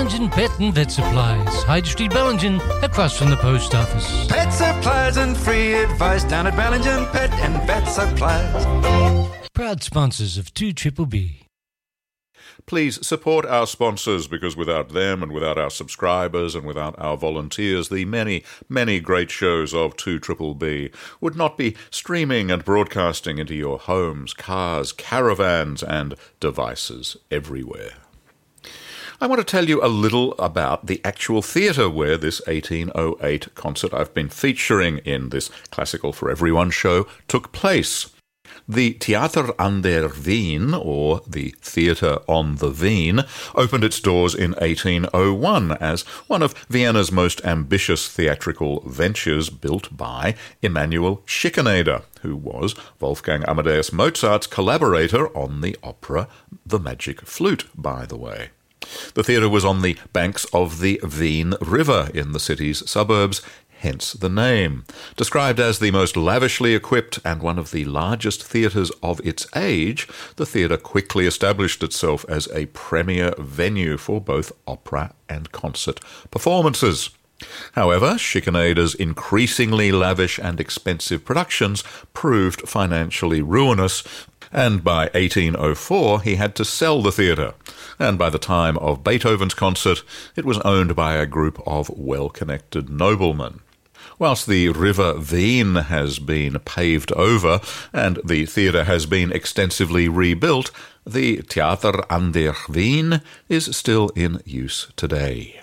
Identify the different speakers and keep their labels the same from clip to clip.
Speaker 1: Bellingen Pet and Vet Supplies, Hyde Street, Bellingen, across from the post office.
Speaker 2: Pet supplies and free advice down at Bellingen Pet and Vet Supplies.
Speaker 1: Proud sponsors of 2BBB.
Speaker 3: Please support our sponsors, because without them and without our subscribers and without our volunteers, the many, many great shows of 2BBB would not be streaming and broadcasting into your homes, cars, caravans, and devices everywhere. I want to tell you a little about the actual theatre where this 1808 concert I've been featuring in this Classical for Everyone show took place. The Theater an der Wien, or the Theatre on the Wien, opened its doors in 1801 as one of Vienna's most ambitious theatrical ventures, built by Emanuel Schikaneder, who was Wolfgang Amadeus Mozart's collaborator on the opera The Magic Flute, by the way. The theatre was on the banks of the Wien River in the city's suburbs, hence the name. Described as the most lavishly equipped and one of the largest theatres of its age, the theatre quickly established itself as a premier venue for both opera and concert performances. However, Schikaneder's increasingly lavish and expensive productions proved financially ruinous, and by 1804 he had to sell the theatre, and by the time of Beethoven's concert it was owned by a group of well-connected noblemen. Whilst the River Wien has been paved over and the theatre has been extensively rebuilt, the Theater an der Wien is still in use today.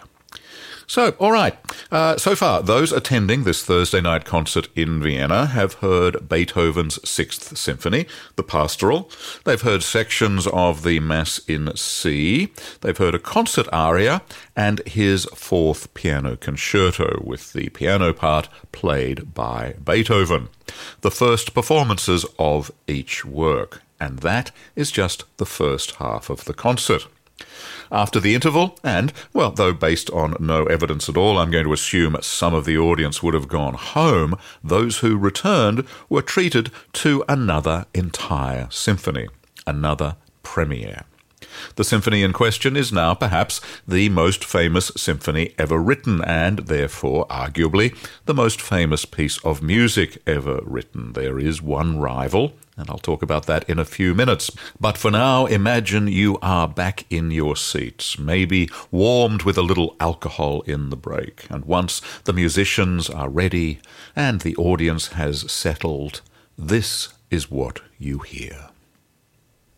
Speaker 3: So, all right. So far, those attending this Thursday night concert in Vienna have heard Beethoven's Sixth Symphony, the Pastoral. They've heard sections of the Mass in C. They've heard a concert aria and his Fourth Piano Concerto, with the piano part played by Beethoven. The first performances of each work. And that is just the first half of the concert. After the interval, and, well, though based on no evidence at all, I'm going to assume some of the audience would have gone home, those who returned were treated to another entire symphony, another premiere. The symphony in question is now perhaps the most famous symphony ever written, and therefore, arguably, the most famous piece of music ever written. There is one rival, and I'll talk about that in a few minutes. But for now, imagine you are back in your seats, maybe warmed with a little alcohol in the break. And once the musicians are ready and the audience has settled, this is what you hear.